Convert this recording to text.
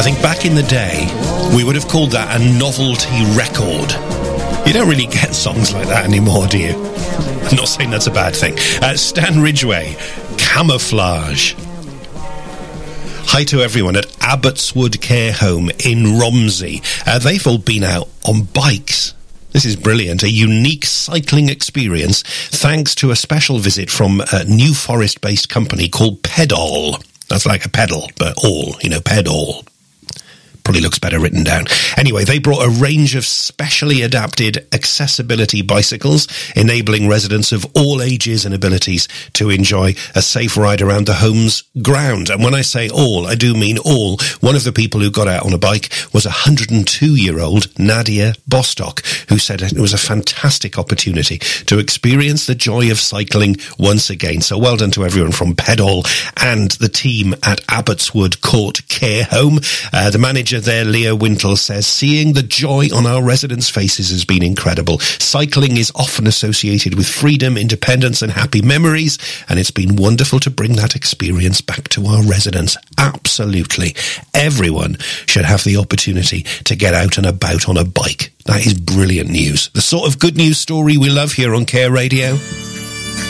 I think back in the day, we would have called that a novelty record. You don't really get songs like that anymore, do you? I'm not saying that's a bad thing. Stan Ridgway, Camouflage. Hi to everyone at Abbotswood Care Home in Romsey. They've all been out on bikes. This is brilliant. A unique cycling experience thanks to a special visit from a New Forest-based company called Pedal. That's like a pedal, but all, pedal. Probably looks better written down. Anyway, they brought a range of specially adapted accessibility bicycles, enabling residents of all ages and abilities to enjoy a safe ride around the home's ground. And when I say all, I do mean all. One of the people who got out on a bike was 102-year-old Nadia Bostock, who said it was a fantastic opportunity to experience the joy of cycling once again. So well done to everyone from Pedal and the team at Abbotswood Court Care Home. The manager there, Leah Wintle, says, seeing the joy on our residents' faces has been incredible. Cycling is often associated with freedom, independence and happy memories, and it's been wonderful to bring that experience back to our residents. Absolutely. Everyone should have the opportunity to get out and about on a bike. That is brilliant news. The sort of good news story we love here on Care Radio.